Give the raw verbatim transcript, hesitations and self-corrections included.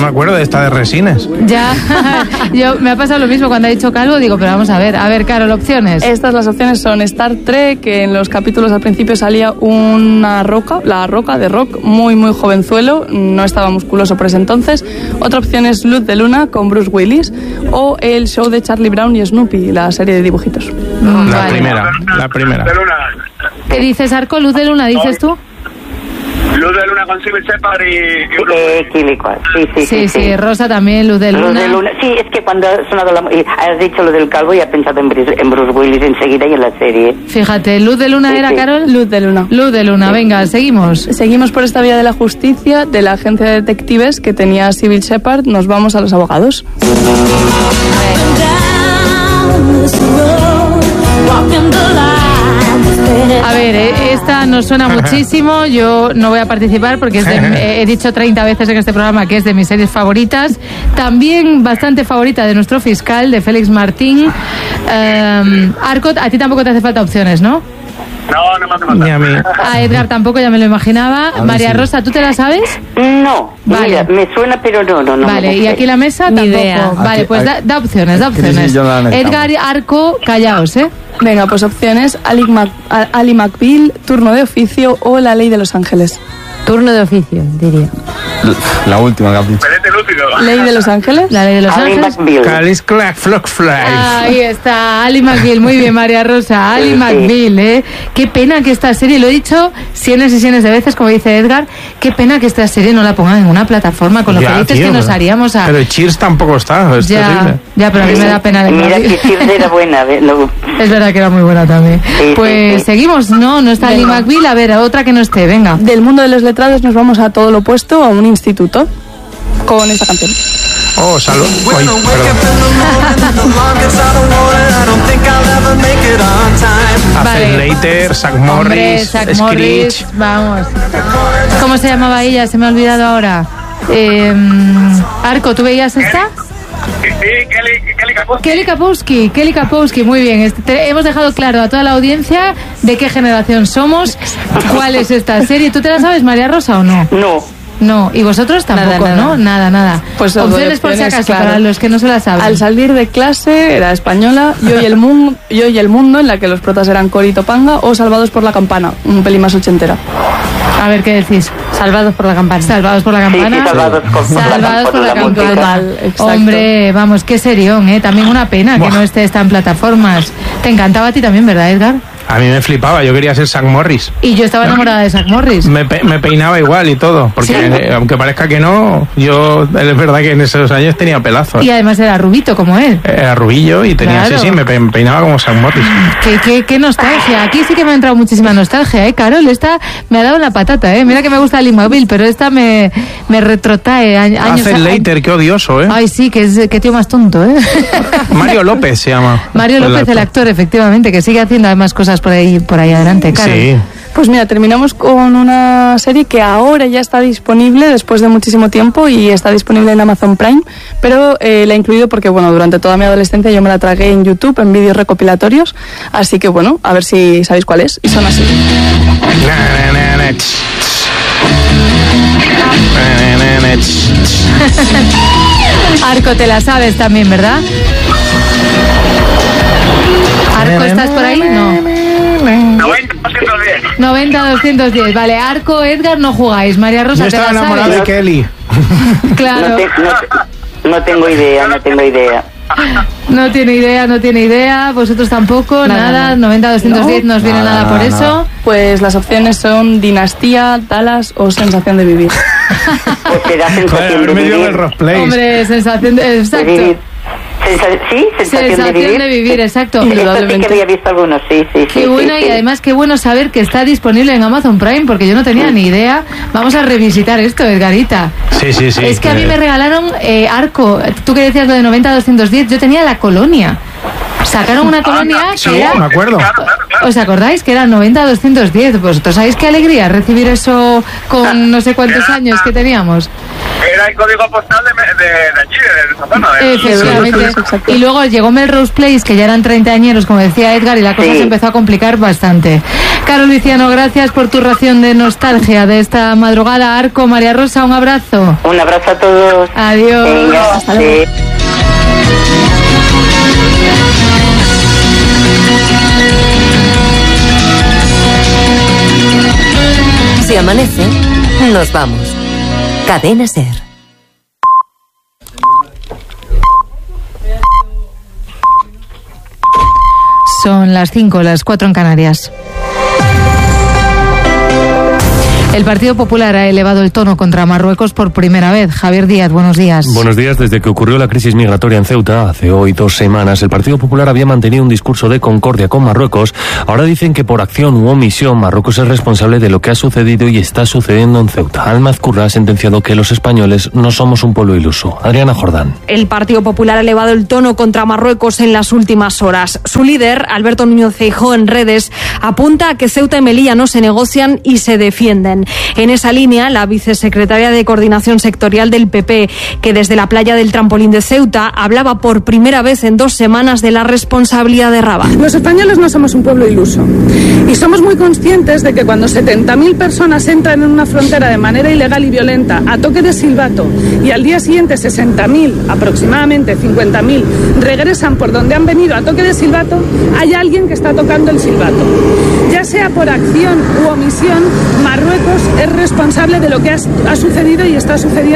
me acuerdo de esta de resines. Ya, yo me ha pasado lo mismo cuando ha dicho calvo, digo, pero vamos a ver, a ver, Carol, opciones. Estas las opciones son Star Trek, que en los capítulos al principio salía una roca, la roca de Rock, muy muy jovenzuelo, no estaba musculoso por ese entonces. Otra opción es Luz de Luna con Bruce Willis, o el show de Charlie Brown y Snoopy, la serie de dibujitos. Mm, la vale. primera, la primera. ¿Qué dices, Arco? Luz de Luna, ¿dices tú? Luz de Luna con Civil Shepard y... y eh, químico. Sí, sí, sí, sí, sí, sí. Rosa también, Luz de Luna. Luz de Luna. Sí, es que cuando ha sonado la... Has dicho lo del calvo y he pensado en Bruce, en Bruce Willis enseguida y en la serie. Fíjate, ¿Luz de Luna sí, era, sí. Carol? Luz de Luna. Luz de Luna, venga, seguimos. Seguimos por esta vía de la justicia, de la agencia de detectives que tenía Civil Shepard. Nos vamos a los abogados. A ver, esta nos suena muchísimo. Yo no voy a participar porque es de, he dicho treinta veces en este programa que es de mis series favoritas. También bastante favorita de nuestro fiscal, de Félix Martín. Um, Arco, a ti tampoco te hace falta opciones, ¿no? No, no me hace falta. Ni a mí. A Edgar tampoco, ya me lo imaginaba. María sí. Rosa, ¿tú te la sabes? No, vale. Mira, me suena, pero no, no, no. Vale, y aquí la mesa Ni tampoco. idea. Vale, Aquí, pues da, da opciones, da opciones. Sí, sí, Edgar, Arco, callaos, ¿eh? Venga, pues opciones: Ali, Mac, Ali McBeal, Turno de oficio o La ley de Los Ángeles. Turno de oficio, diría. La última que has dicho. ¿Ley de Los Ángeles? La ley de Los Ali Ángeles. Calis Clack Flock Fly. Ahí está, Ali McBeal. Muy bien, María Rosa. Ali McBeal, ¿eh? Qué pena que esta serie, lo he dicho cientos y cientos de veces, como dice Edgar, qué pena que esta serie no la pongan en una plataforma, con lo Ya, felices tío, que nos pero- haríamos a... Pero Cheers tampoco está, es ya, terrible. ya, pero a mí me da pena de Mira que Cheers era buena. ¿ves? No. Es verdad que era muy buena también. Sí, Pues sí, sí. seguimos, no, no está Ali Venga. McBeal. A ver, otra que no esté, venga. Del mundo de los letrados nos vamos a todo lo opuesto, a un instituto, con esta canción. Oh, salud. Ay, perdón. Vale. Later, Zack Hombre, Morris, Zack Morris, Screech. vamos. ¿Cómo se llamaba ella? Se me ha olvidado ahora. Eh, Arco, ¿tú veías esta? Sí, sí, Kelly, Kelly Kapowski. Kelly Kapowski, Kelly Kapowski, muy bien. Este, te- hemos dejado claro a toda la audiencia de qué generación somos, cuál es esta serie. ¿Tú te la sabes, María Rosa, o no? No. No, y vosotros tampoco, Nada, ¿no? nada. Nada, nada. Pues os doy opciones por si opciones, acaso, claro. para los que no se la saben. Al salir de clase, era española, Yo y el, mun- Yo y el mundo, en la que los protas eran Cory y Topanga, o Salvados por la campana, un pelín más ochentera. A ver, ¿qué decís? Salvados por la campana. Salvados por la Sí, campana. sí, salvados por, por la, Salvados por la, música. campana. Exacto. Hombre, vamos, qué serión, ¿eh? También una pena Buah. que no esté esta en plataformas. Te encantaba a ti también, ¿verdad, Edgar? A mí me flipaba, yo quería ser Zack Morris. Y yo estaba enamorada de Zack Morris. Me, pe- me peinaba igual y todo, porque ¿Sí? eh, aunque parezca que no, yo es verdad que en esos años tenía pelazos. Y además era rubito como él. Era rubillo y tenía, Claro. sí, sí, me, pe- me peinaba como Zack Morris. Qué, qué, qué nostalgia. Aquí sí que me ha entrado muchísima nostalgia, ¿eh, Carol? Esta me ha dado la patata, ¿eh? Mira que me gusta Ali McBeal, pero esta me, me retrotrae a- años... Hace a- Later, qué odioso, ¿eh? Ay, sí, que es qué tío más tonto, ¿eh? Mario López se llama. Mario López, el actor, efectivamente, que sigue haciendo además cosas por ahí, por ahí adelante, Carol. Sí. Pues mira, terminamos con una serie que ahora ya está disponible después de muchísimo tiempo y está disponible en Amazon Prime, pero eh, la he incluido porque, bueno, durante toda mi adolescencia yo me la tragué en YouTube, en vídeos recopilatorios, así que, bueno, a ver si sabéis cuál es, y son así. Na, na, na, ch, ch. Na, na, na, ch, ch. Arco, te la sabes también, ¿verdad? Arco, ¿estás por ahí? No. noventa doscientos diez. noventa doscientos diez. Vale, Arco, Edgar, no jugáis. María Rosa, Yo ¿te estaba la enamorado sabes? de Kelly. Claro. No, te- no, no tengo idea, no tengo idea. No tiene idea, no tiene idea. Vosotros tampoco, nada. Nada, noventa doscientos diez no os viene Nada, nada por nada, eso. Pues las opciones son Dinastía, Dallas o Sensación de Vivir. Pues será Joder, sensación de haberme dio vivir. el Roleplay. Hombre, sensación de... De Exacto. vivir. Sensa- sí, sensación, Sensación de vivir. de vivir, exacto. Esto sí Indudablemente. que había visto algunos, sí, sí, sí. Qué buena sí, y sí. además qué bueno saber que está disponible en Amazon Prime porque yo no tenía ni idea. Vamos a revisitar esto, Edgarita. Sí, sí, sí. Es que a mí eh, me regalaron eh, Arco. Tú que decías lo de noventa doscientos diez, yo tenía la colonia. Sacaron una colonia sí, que era... me acuerdo. ¿Os acordáis que era noventa doscientos diez? Vosotros sabéis qué alegría recibir eso con no sé cuántos años que teníamos. Era el código postal de, de, de allí, de esa zona. De, Efectivamente. Exacto. Y luego llegó Melrose Place, que ya eran treintañeros, como decía Edgar, y la cosa Sí. se empezó a complicar bastante. Carol Viciano, gracias por tu ración de nostalgia de esta madrugada. Arco, María Rosa, un abrazo. Un abrazo a todos. Adiós. Venga, hasta luego. sí. Si amanece, nos vamos. Cadena SER. Son las cinco, las cuatro en Canarias. El Partido Popular ha elevado el tono contra Marruecos por primera vez. Javier Díaz, buenos días. Buenos días. Desde que ocurrió la crisis migratoria en Ceuta, hace hoy dos semanas, el Partido Popular había mantenido un discurso de concordia con Marruecos. Ahora dicen que por acción u omisión Marruecos es responsable de lo que ha sucedido y está sucediendo en Ceuta. Al-Mazkurra ha sentenciado que los españoles no somos un pueblo iluso. Adriana Jordán. El Partido Popular ha elevado el tono contra Marruecos en las últimas horas. Su líder, Alberto Núñez Feijóo, en redes, apunta a que Ceuta y Melilla no se negocian y se defienden. En esa línea, la vicesecretaria de Coordinación Sectorial del P P, que desde la playa del Trampolín de Ceuta hablaba por primera vez en dos semanas de la responsabilidad de Rabat. Los españoles no somos un pueblo iluso y somos muy conscientes de que cuando setenta mil personas entran en una frontera de manera ilegal y violenta a toque de silbato y al día siguiente sesenta mil, aproximadamente cincuenta mil, regresan por donde han venido a toque de silbato, hay alguien que está tocando el silbato. Ya sea por acción u omisión, Marruecos es responsable de lo que ha, ha sucedido y está sucediendo